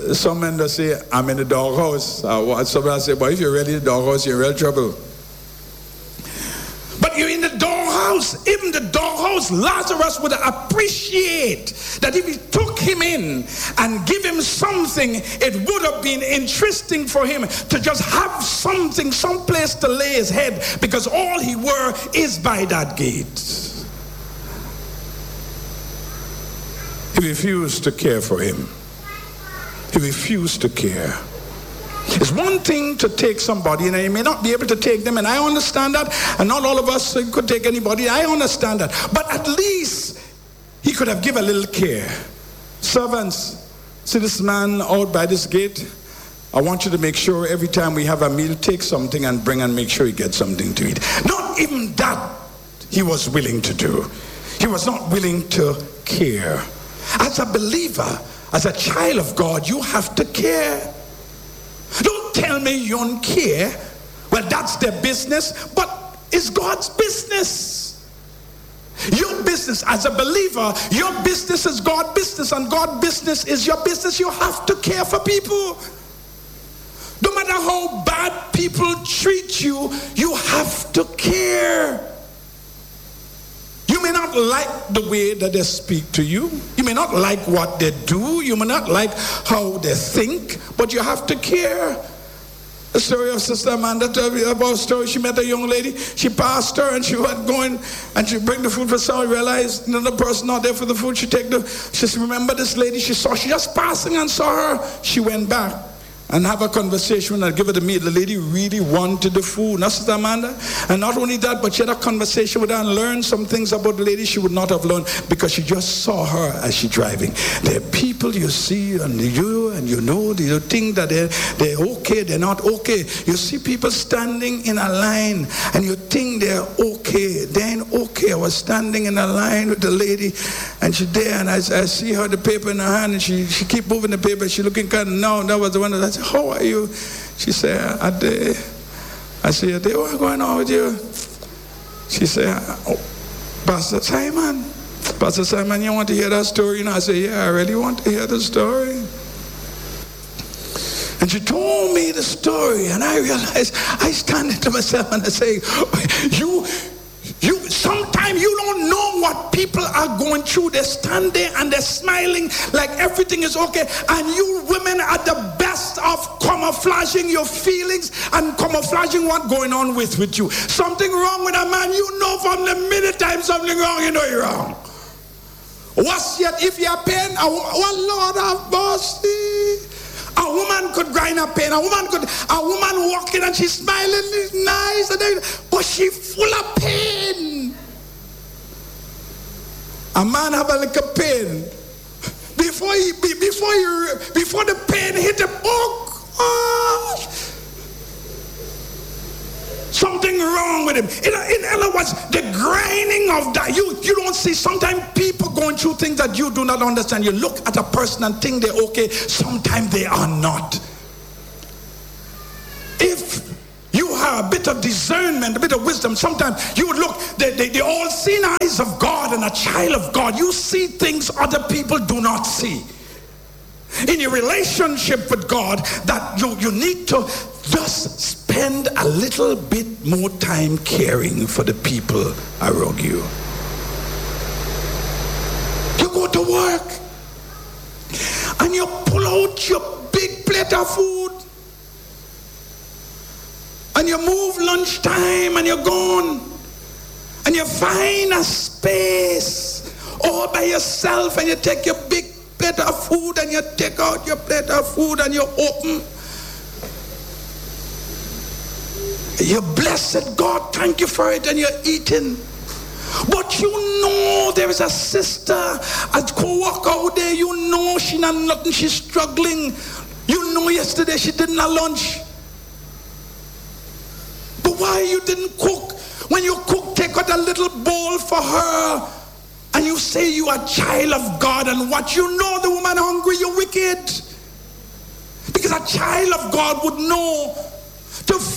some men just say, I'm in the doghouse. Somebody say, but if you're really in the doghouse, you're in real trouble. But you're in the doghouse. Even the doghouse, Lazarus would appreciate that if he took him in and give him something, it would have been interesting for him to just have something, some place to lay his head, because all he were is by that gate. He refused to care for him. He refused to care. It's one thing to take somebody, and you may not be able to take them, and I understand that, and not all of us could take anybody, I understand that. But at least he could have given a little care. Servants, see this man out by this gate? I want you to make sure every time we have a meal, take something and bring and make sure he gets something to eat. Not even that he was willing to do. He was not willing to care. As a believer, as a child of God, you have to care. Don't tell me you don't care. Well, that's their business, but it's God's business. Your business as a believer, your business is God's business, and God's business is your business. You have to care for people. No matter how bad people treat you, you have to care. You may not like the way that they speak to you. You may not like what they do. You may not like how they think, but you have to care. The story of Sister Amanda told me about a story. She met a young lady. She passed her and she was going and she bring the food for someone. Realized another person not there for the food. She said, remember this lady she saw? She just passing and saw her. She went back and have a conversation and give her the meal. The lady really wanted the food. Not Sister Amanda. And not only that, but she had a conversation with her and learned some things about the lady she would not have learned because she just saw her as she driving. There are people you see and you know, you think that they're okay, they're not okay. You see people standing in a line and you think they're okay. They ain't okay. I was standing in a line with the lady and she there and I see her, the paper in her hand, and she keep moving the paper. She looking kind of, no, that was the one that I said, how are you? She said, Ade. I said, Ade, what's going on with you? She said, oh, Pastor Simon, you want to hear that story? And I said, yeah, I really want to hear the story. And she told me the story, and I realized, I stand to myself and I say, sometimes you don't know what people are going through. They stand there and they're smiling like everything is okay. And you women are the best of camouflaging your feelings and camouflaging what's going on with you. Something wrong with a man, you know from the minute time something wrong, you know you're wrong. What's yet if you're pain? Oh Lord have mercy. A woman could grind her pain. A woman walking and she's smiling, nice, but she's full of pain. A man have a little pain. Before the pain hit him, oh gosh. Something wrong with him. In other words, the grinding of that. You don't see. Sometimes people going through things that you do not understand. You look at a person and think they're okay. Sometimes they are not. If you have a bit of discernment, a bit of wisdom, sometimes you would look, the all-seeing eyes of God and a child of God. You see things other people do not see. In your relationship with God, that you need to just spend a little bit more time caring for the people around you. You go to work and you pull out your big plate of food and you move lunchtime and you're gone and you find a space all by yourself and you take your big plate of food and you take out your plate of food and you open. You're blessed, God, thank you for it, and you're eating. But you know there is a sister, a co-worker out there, you know she not nothing, she's struggling. You know yesterday she didn't have lunch. But why you didn't cook? When you cook, take out a little bowl for her. And you say you are a child of God, and what you know, the woman hungry, you're wicked. Because a child of God would know to